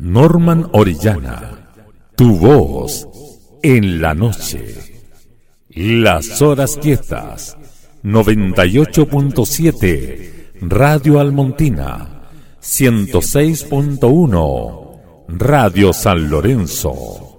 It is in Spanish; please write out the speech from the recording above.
Norman Orellana, tu voz en la noche. Las horas quietas, 98.7, Radio Almontina, 106.1, Radio San Lorenzo.